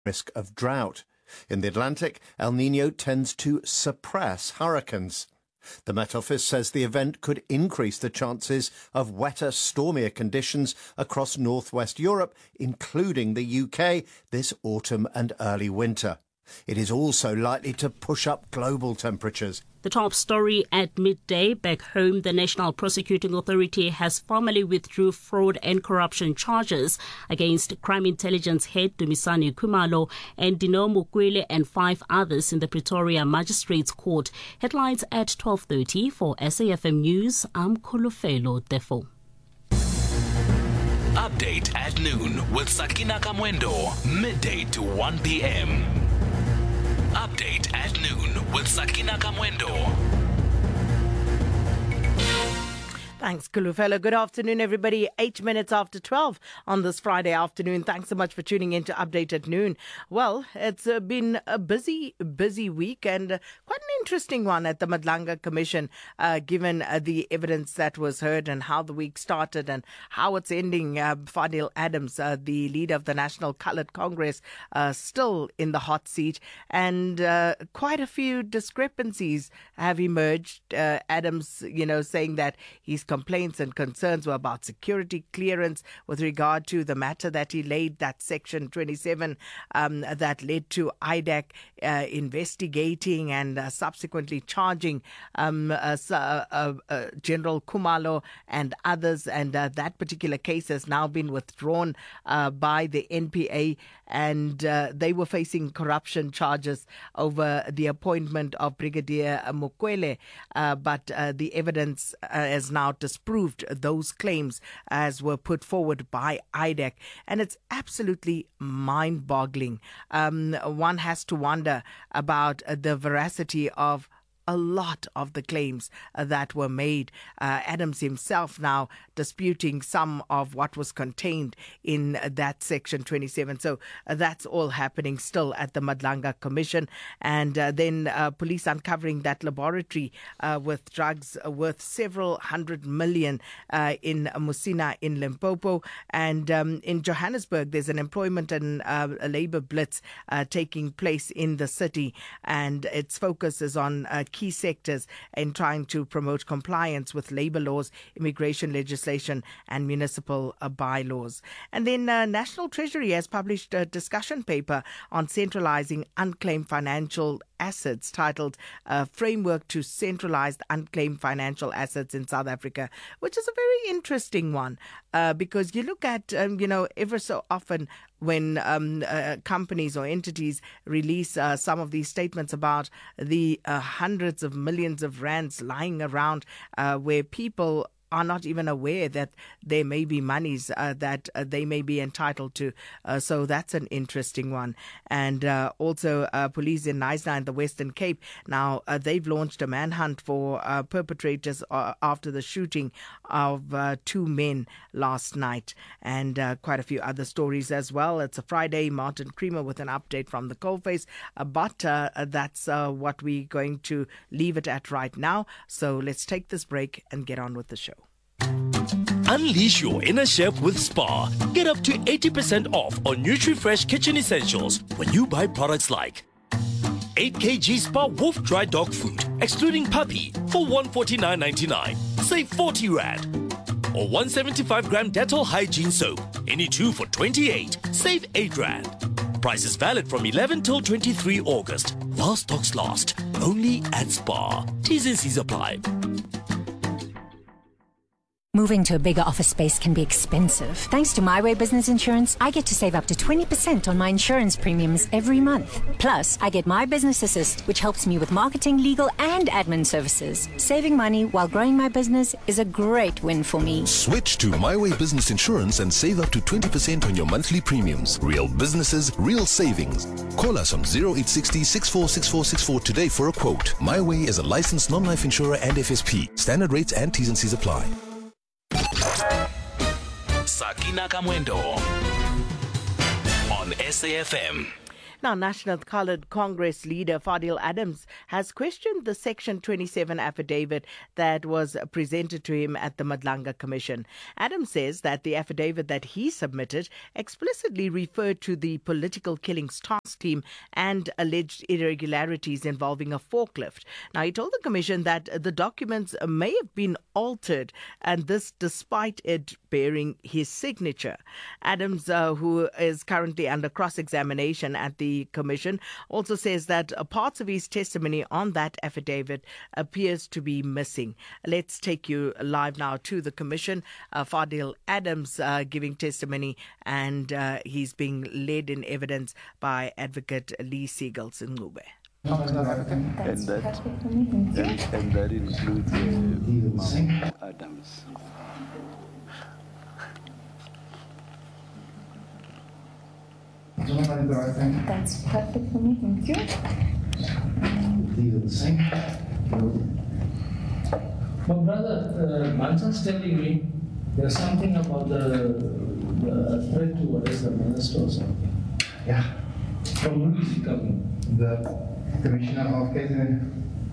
risk of drought. In the Atlantic, El Niño tends to suppress hurricanes. The Met Office says the event could increase the chances of wetter, stormier conditions across northwest Europe, including the UK, this autumn and early winter. It is also likely to push up global temperatures. The top story at midday. Back home, the National Prosecuting Authority has formally withdrew fraud and corruption charges against crime intelligence head Dumisani Khumalo and Dino Mukwele and 5 others in the Pretoria Magistrates Court. Headlines at 12:30 for SAFM News. I'm Kolofelo Defo. Update at noon with Sakina Kamwendo, midday to 1 p.m. Update at noon with Sakina Kamwendo. Thanks, Kulufelo. Good afternoon, everybody. 8 minutes after 12 on this Friday afternoon. Thanks so much for tuning in to Update at Noon. Well, it's been a busy week and quite an interesting one at the Madlanga Commission, given the evidence that was heard and how the week started and how it's ending. Fadil Adams, the leader of the National Coloured Congress, still in the hot seat, and quite a few discrepancies have emerged. Adams, saying that he's complaints and concerns were about security clearance with regard to the matter that he laid, that Section 27 that led to IDAC investigating and subsequently charging General Khumalo and others. And that particular case has now been withdrawn by the NPA, and they were facing corruption charges over the appointment of Brigadier Mukwele. But the evidence has now disproved those claims as were put forward by IDAC, and it's absolutely mind-boggling. One has to wonder about the veracity of a lot of the claims that were made. Adams himself now disputing some of what was contained in that Section 27. So that's all happening still at the Madlanga Commission. And then police uncovering that laboratory with drugs worth several hundred million in Musina in Limpopo. And in Johannesburg, there's an employment and a labour blitz taking place in the city. And its focus is on key sectors in trying to promote compliance with labour laws, immigration legislation and municipal bylaws. And then National Treasury has published a discussion paper on centralising unclaimed financial assets titled Framework to Centralised Unclaimed Financial Assets in South Africa, which is a very interesting one because you look at, ever so often when companies or entities release some of these statements about the hundreds of millions of rands lying around where people are not even aware that there may be monies that they may be entitled to. So that's an interesting one. And also police in Knysna in the Western Cape, now they've launched a manhunt for perpetrators after the shooting of 2 men last night, and quite a few other stories as well. It's a Friday. Martin Creamer with an update from the coalface, but that's what we're going to leave it at right now. So let's take this break and get on with the show. Unleash your inner chef with Spar. Get up to 80% off on NutriFresh kitchen essentials when you buy products like 8 kg Spar Wolf Dry Dog Food, excluding puppy, for 149.99. Save 40 Rand. Or 175-gram Dettol Hygiene Soap, any 2 for 28. Save 8 Rand. Price is valid from 11 till 23 August. While stocks last. Only at Spar. T's and C's apply. Moving to a bigger office space can be expensive. Thanks to My Way Business Insurance, I get to save up to 20% on my insurance premiums every month. Plus, I get My Business Assist, which helps me with marketing, legal, and admin services. Saving money while growing my business is a great win for me. Switch to My Way Business Insurance and save up to 20% on your monthly premiums. Real businesses, real savings. Call us on 0860 646464 today for a quote. My Way is a licensed non-life insurer and FSP. Standard rates and T's and C's apply. Sakina Kamwendo on SAFM. Now, National Coloured Congress leader Fadil Adams has questioned the Section 27 affidavit that was presented to him at the Madlanga Commission. Adams says that the affidavit that he submitted explicitly referred to the political killings task team and alleged irregularities involving a forklift. Now, he told the Commission that the documents may have been altered, and this despite it bearing his signature. Adams, who is currently under cross-examination at the Commission, also says that parts of his testimony on that affidavit appears to be missing. Let's take you live now to the Commission. Fadil Adams giving testimony, and he's being led in evidence by Advocate Lee Siegels in Ngube. And that includes Mama Adams. That's perfect for me, thank you. These are the same. My brother, Manson's telling me there's something about the threat to arrest the minister or something. Yeah. From who is he coming? The Commissioner of KZN.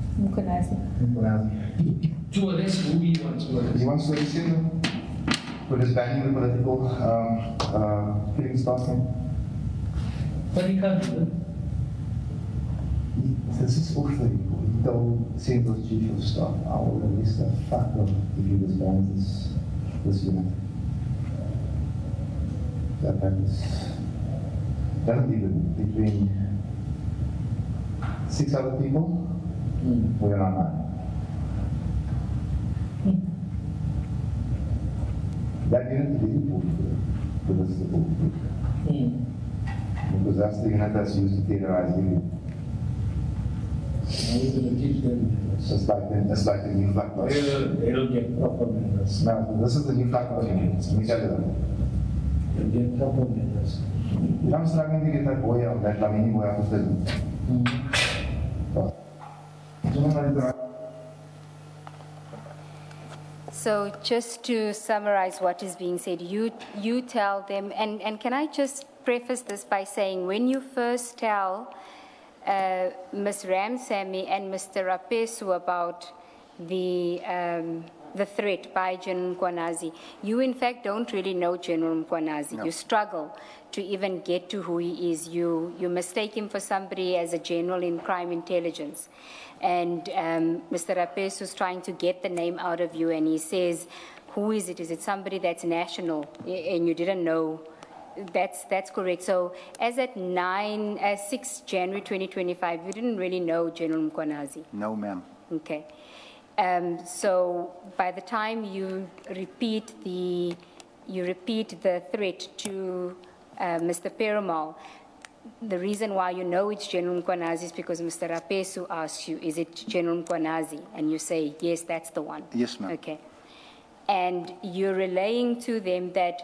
Mkhwanazi. To arrest who he wants to arrest? He wants to arrest him for disbanding the political killing task team. But he can't do it. This is off the record. He told Central Chief of Staff, I will release the fuck up if you disband this unit. That happens. Doesn't even between 6 other people, we are not 9. That unit is really important for this group. Because that's the unit that's used to terrorize you. How are we going to teach them? It's like the new flag class. They'll get proper manners. No, this is the new flag class unit. Let me tell you that. They'll get proper manners. I'm struggling to get that boy out, that Lamini boy out of prison. So just to summarize what is being said, you tell them, and can I just preface this by saying when you first tell Ms. Ramsamy and Mr. Rapesu about the threat by General Mkhwanazi, you in fact don't really know General Mkhwanazi. No. You struggle to even get to who he is. You mistake him for somebody as a general in crime intelligence. And Mr. Rapesu is trying to get the name out of you, and he says, who is it? Is it somebody that's national? And you didn't know. That's correct. So as at 6 January 2025, you didn't really know General Mkhwanazi? No, ma'am. Okay. So by the time you repeat the threat to Mr. Perumal, the reason why you know it's General Mkhwanazi is because Mr. Rapesu asks you, is it General Mkhwanazi? And you say, yes, that's the one. Yes, ma'am. Okay. And you're relaying to them that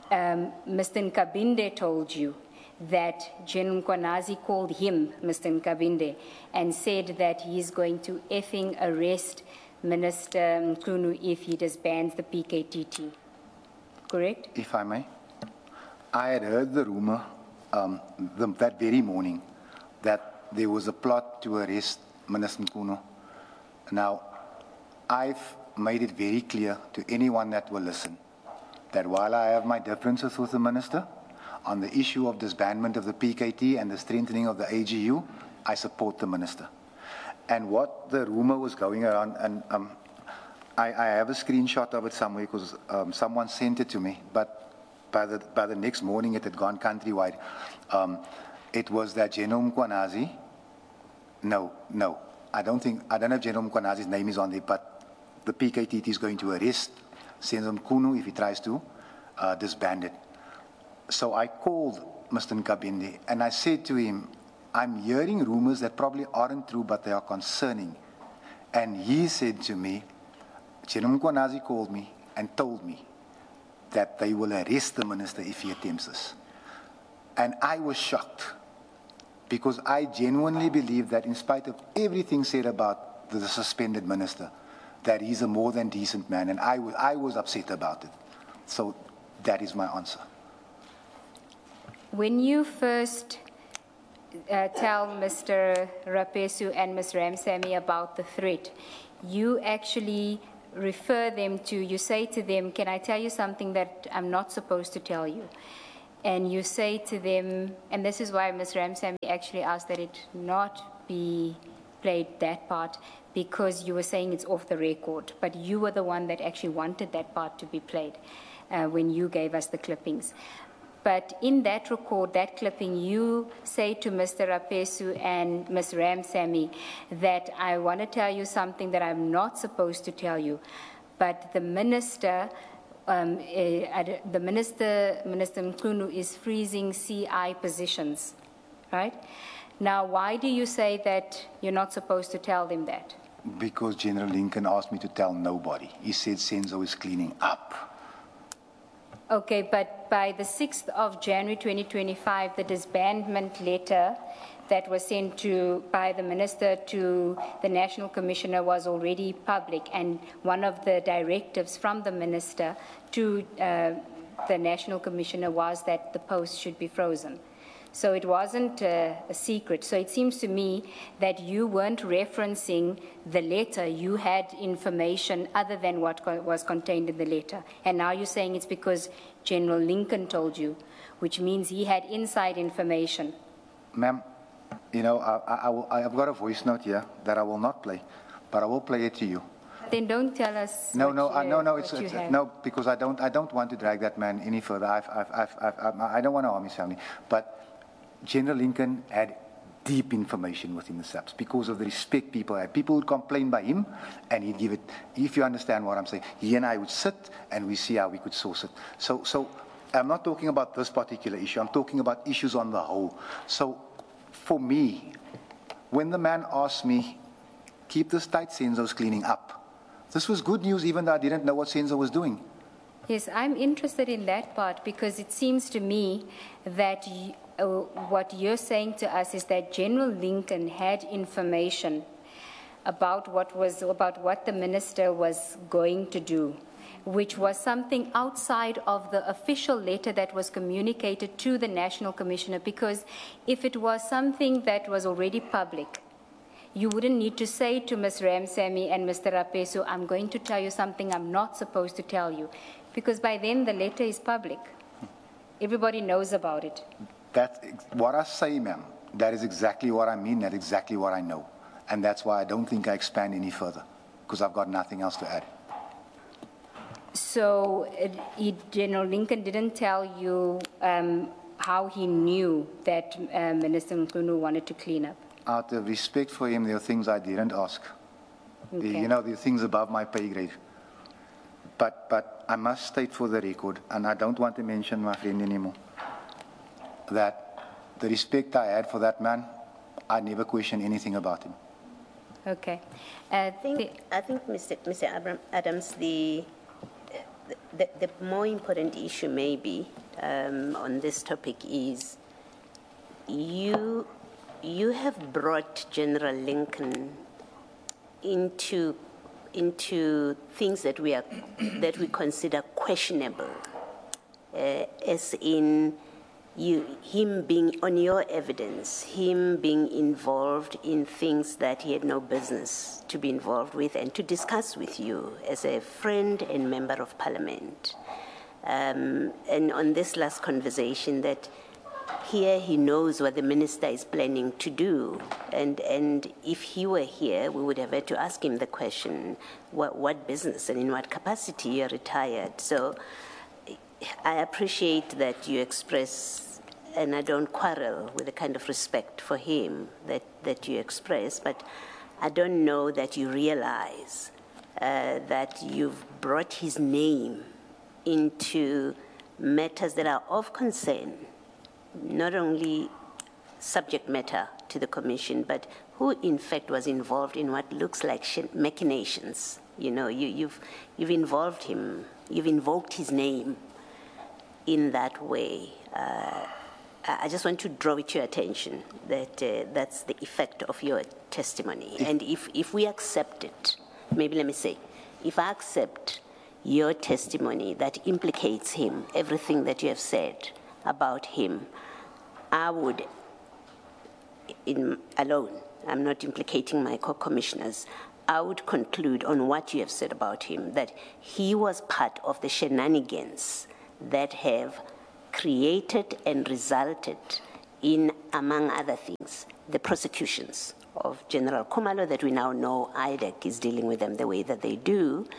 Mr. Nkabinde told you that General Mkhwanazi called him, Mr. Nkabinde, and said that he's going to effing arrest Minister Mkhunu if he disbands the PKTT. Correct? If I may. I had heard the rumor that very morning that there was a plot to arrest Minister Mkhunu. Now, I've made it very clear to anyone that will listen that while I have my differences with the minister on the issue of disbandment of the PKT and the strengthening of the AGU, I support the minister. And what the rumor was going around, and I have a screenshot of it somewhere because someone sent it to me, but by the next morning it had gone countrywide. It was that General Mkhwanazi, no, I don't know if General Mkhwanazi's name is on there, but the PKTT is going to arrest Senator Mkhunu if he tries to disband it. So I called Mr. Nkabinde and I said to him, I'm hearing rumors that probably aren't true, but they are concerning. And he said to me, General Mkhwanazi called me and told me that they will arrest the minister if he attempts this. And I was shocked because I genuinely believe that in spite of everything said about the suspended minister, that he's a more than decent man, and I was upset about it. So that is my answer. When you first tell Mr. Rapesu and Ms. Ramsamy about the threat, you actually refer them to, you say to them, can I tell you something that I'm not supposed to tell you? And you say to them, and this is why Ms. Ramsamy actually asked that it not be played, that part, because you were saying it's off the record, but you were the one that actually wanted that part to be played when you gave us the clippings. But in that record, that clipping, you say to Mr. Rapesu and Ms. Ramsamy that I want to tell you something that I'm not supposed to tell you. But the minister, Minister Mkhunu, is freezing CI positions, right? Now, why do you say that you're not supposed to tell them that? Because General Lincoln asked me to tell nobody. He said Senzo is cleaning up. Okay, but by the 6th of January 2025, the disbandment letter that was sent by the minister to the National Commissioner was already public, and one of the directives from the minister to the National Commissioner was that the post should be frozen. So it wasn't a secret. So it seems to me that you weren't referencing the letter. You had information other than what was contained in the letter. And now you're saying it's because General Lincoln told you, which means he had inside information. Ma'am, you know, I've got a voice note here that I will not play, but I will play it to you. Then don't tell us. No, because I don't want to drag that man any further. I don't want to harm his family, but General Lincoln had deep information within the SAPS because of the respect people had. People would complain by him, and he'd give it. If you understand what I'm saying, he and I would sit and we see how we could source it. So I'm not talking about this particular issue. I'm talking about issues on the whole. So for me, when the man asked me, keep this tight, Senzo's cleaning up, this was good news, even though I didn't know what Senzo was doing. Yes, I'm interested in that part because it seems to me that what you're saying to us is that General Lincoln had information about what the minister was going to do, which was something outside of the official letter that was communicated to the National Commissioner, because if it was something that was already public, you wouldn't need to say to Ms. Ramsamy and Mr. Rapesu, I'm going to tell you something I'm not supposed to tell you, because by then the letter is public. Everybody knows about it. That's what I say, ma'am. That is exactly what I mean. That's exactly what I know. And that's why I don't think I expand any further, because I've got nothing else to add. So General Lincoln didn't tell you how he knew that Minister Mkhunu wanted to clean up? Out of respect for him, there are things I didn't ask. Okay. There are things above my pay grade. But I must state for the record, and I don't want to mention my friend anymore, that the respect I had for that man, I never questioned anything about him. Okay. I think, Mr. Adams, the more important issue maybe on this topic is you have brought General Lincoln into things that we consider questionable, as in him being on your evidence, him being involved in things that he had no business to be involved with and to discuss with you as a friend and member of parliament. And on this last conversation, that here he knows what the minister is planning to do. And if he were here, we would have had to ask him the question, what business and in what capacity you're retired. So I appreciate that you express, and I don't quarrel with the kind of respect for him that you express, but I don't know that you realize that you've brought his name into matters that are of concern, not only subject matter to the commission, but who in fact was involved in what looks like machinations. You've involved him, you've invoked his name in that way. I just want to draw it to your attention that that's the effect of your testimony. And if we accept it, maybe let me say, if I accept your testimony that implicates him, everything that you have said about him, I would alone, I'm not implicating my co-commissioners, I would conclude on what you have said about him, that he was part of the shenanigans that have created and resulted in, among other things, the prosecutions of General Khumalo that we now know IDEC is dealing with them the way that they do,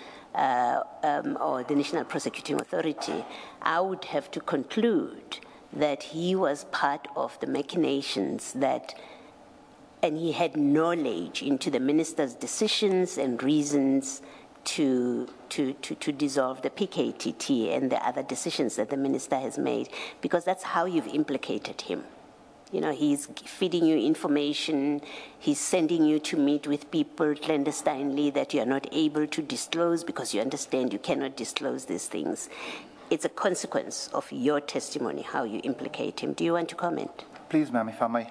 or the National Prosecuting Authority. I would have to conclude that he was part of the machinations that, and he had knowledge into the minister's decisions and reasons to dissolve the PKTT and the other decisions that the minister has made, because that's how you've implicated him. You know, he's feeding you information, he's sending you to meet with people clandestinely that you are not able to disclose because you understand you cannot disclose these things. It's a consequence of your testimony, how you implicate him. Do you want to comment? Please, ma'am, if I may.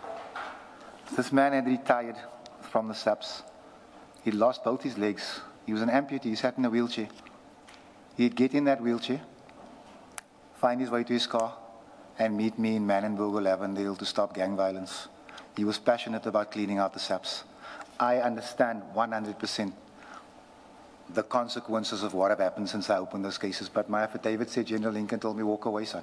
This man had retired from the SAPS. He'd lost both his legs. He was an amputee. He sat in a wheelchair. He'd get in that wheelchair, find his way to his car, and meet me in Manenberg or Lavendale to stop gang violence. He was passionate about cleaning out the SAPS. I understand 100% the consequences of what have happened since I opened those cases, but my affidavit said General Lincoln told me, walk away, son.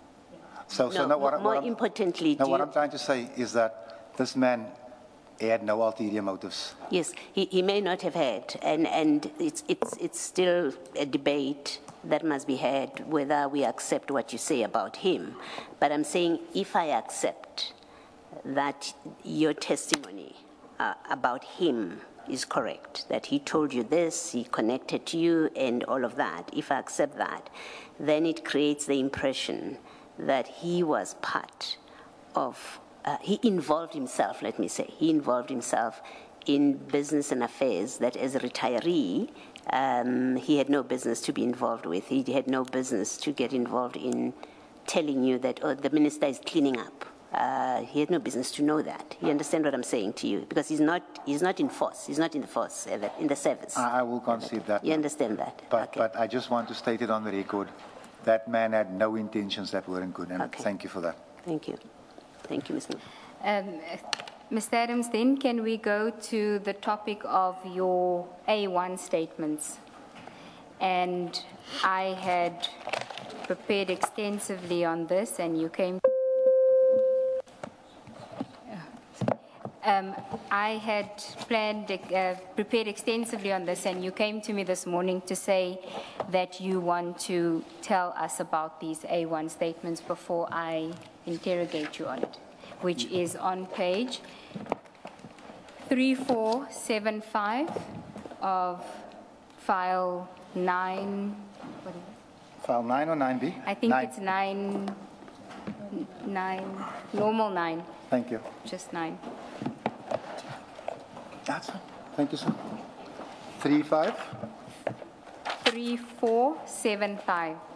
More importantly, what I'm trying to say is that this man had no ulterior motives. Yes, he may not have had, and it's still a debate that must be had whether we accept what you say about him. But I'm saying if I accept that your testimony about him is correct, that he told you this, he connected you and all of that, if I accept that, then it creates the impression that he was part of, he involved himself, let me say, he involved himself in business and affairs that as a retiree, he had no business to be involved with. He had no business to get involved in telling you that, oh, the minister is cleaning up. He had no business to know that. You understand what I'm saying to you? Because he's not in force. He's not in the force, in the service. I will concede that. You understand that? But I just want to state it on the record. That man had no intentions that weren't good, and thank you for that. Thank you. Thank you, Ms. Mr. Adams, then can we go to the topic of your A1 statements? And I had prepared extensively on this, and you came... I had prepared extensively on this, and you came to me this morning to say that you want to tell us about these A1 statements before I interrogate you on it, which is on page 3475 of file 9. What is it? File 9 or 9B? I think it's 9, normal 9. Thank you. Just 9. That's fine. Thank you, sir. 3475.